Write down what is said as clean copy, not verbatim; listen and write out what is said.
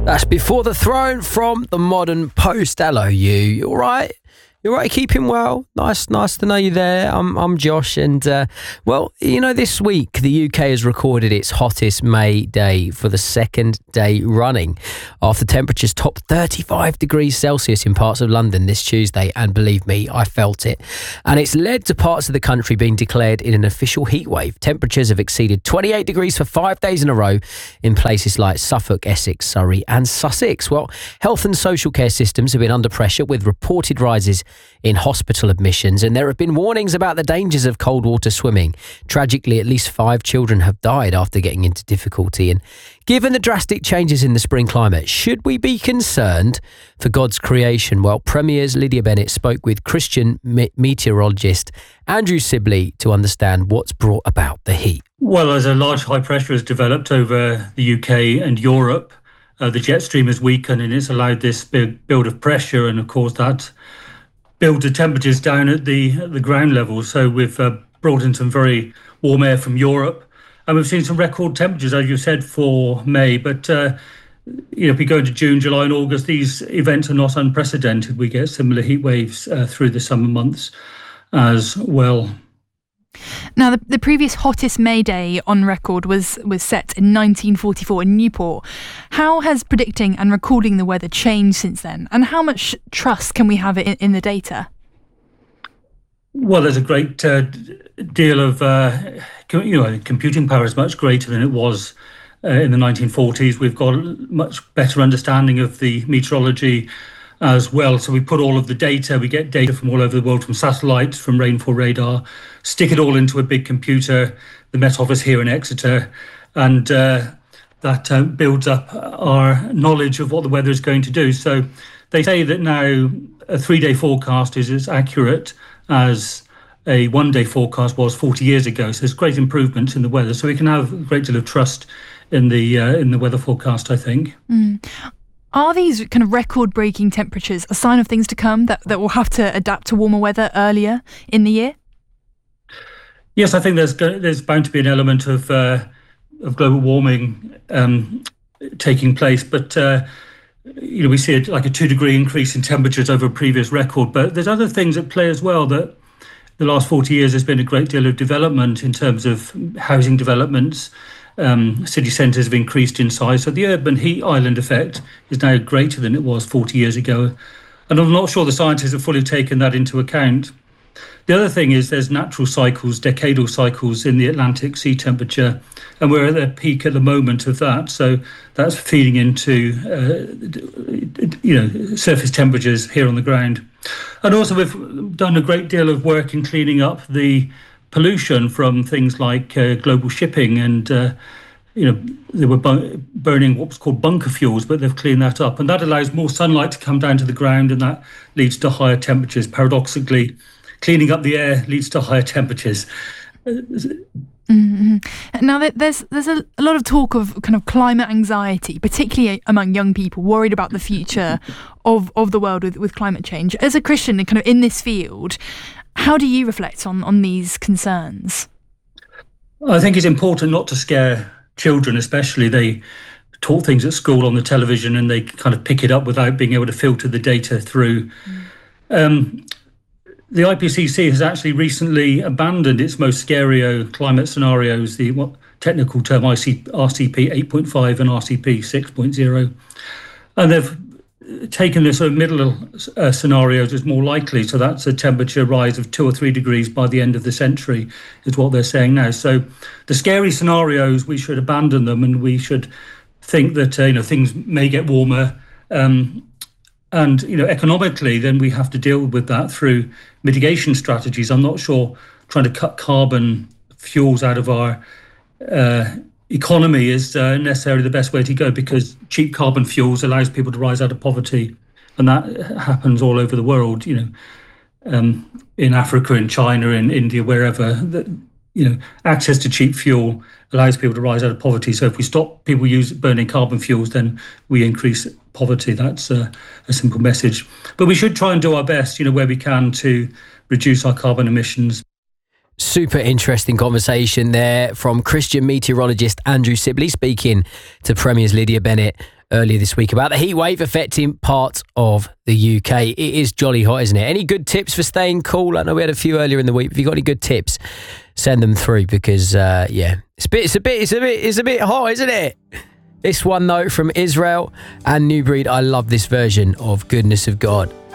That's Before the Throne from the Modern Post. Hello, you all right? You all right? Keeping well? Nice to know you there. I'm Josh, and well, you know, this week the UK has recorded its hottest May day for the second day running, after temperatures topped 35 degrees Celsius in parts of London this Tuesday, and believe me, I felt it. And it's led to parts of the country being declared in an official heatwave. Temperatures have exceeded 28 degrees for 5 days in a row in places like Suffolk, Essex, Surrey and Sussex. Well, health and social care systems have been under pressure, with reported rises in hospital admissions, and there have been warnings about the dangers of cold water swimming. Tragically, at least 5 children have died after getting into difficulty. And given the drastic changes in the spring climate, should we be concerned for God's creation? Well, Premier's Lydia Bennett spoke with Christian meteorologist Andrew Sibley to understand what's brought about the heat. Well, as a large high pressure has developed over the UK and Europe, the jet stream has weakened, and it's allowed this big build of pressure, and of course that builds the temperatures down at the ground level. So we've brought in some very warm air from Europe, and we've seen some record temperatures, as you said, for May. But if we go into June, July and August, these events are not unprecedented. We get similar heat waves through the summer months as well. Now, the previous hottest May day on record was set in 1944 in Newport. How has predicting and recording the weather changed since then? And how much trust can we have in the data? Well, there's a great deal of, computing power is much greater than it was in the 1940s. We've got a much better understanding of the meteorology as well. So we put all of the data, we get data from all over the world, from satellites, from rainfall radar, stick it all into a big computer, the Met Office here in Exeter, and that builds up our knowledge of what the weather is going to do. So they say that now a 3-day forecast is as accurate as a 1-day forecast was 40 years ago. So there's great improvements in the weather. So we can have a great deal of trust in the weather forecast, I think. Are these kind of record-breaking temperatures a sign of things to come, that we'll have to adapt to warmer weather earlier in the year? Yes, I think there's bound to be an element of global warming taking place, but we see like a 2-degree increase in temperatures over a previous record. But there's other things at play as well. That the last 40 years there's been a great deal of development in terms of housing developments. City centres have increased in size, so the urban heat island effect is now greater than it was 40 years ago. And I'm not sure the scientists have fully taken that into account. The other thing is there's natural cycles, decadal cycles in the Atlantic sea temperature, and we're at the peak at the moment of that. So that's feeding into surface temperatures here on the ground. And also we've done a great deal of work in cleaning up the pollution from things like global shipping, and they were burning what was called bunker fuels, but they've cleaned that up, and that allows more sunlight to come down to the ground, and that leads to higher temperatures. Paradoxically, cleaning up the air leads to higher temperatures. Mm-hmm. Now, there's a lot of talk of kind of climate anxiety, particularly among young people, worried about the future of the world with climate change. As a Christian and kind of in this field, how do you reflect on these concerns? I think it's important not to scare children, especially. They taught things at school on the television and they kind of pick it up without being able to filter the data through. The IPCC has actually recently abandoned its most scary climate scenarios, the technical term RCP 8.5 and RCP 6.0. And they've taken the sort of middle scenarios as more likely. So that's a temperature rise of 2 or 3 degrees by the end of the century, is what they're saying now. So the scary scenarios, we should abandon them, and we should think that things may get warmer. And economically, then we have to deal with that through mitigation strategies. I'm not sure trying to cut carbon fuels out of our economy is necessarily the best way to go, because cheap carbon fuels allows people to rise out of poverty, and that happens all over the world. In Africa, in China, in India, wherever. Access to cheap fuel allows people to rise out of poverty. So if we stop people burning carbon fuels, then we increase poverty. That's a simple message. But we should try and do our best, where we can, to reduce our carbon emissions. Super interesting conversation there from Christian meteorologist Andrew Sibley speaking to Premier's Lydia Bennett. earlier this week about the heat wave affecting parts of the UK. It is jolly hot, isn't it? Any good tips for staying cool? I know we had a few earlier in the week. If you got any good tips, send them through because it's a bit hot, isn't it? This one though from Israel and New Breed. I love this version of Goodness of God.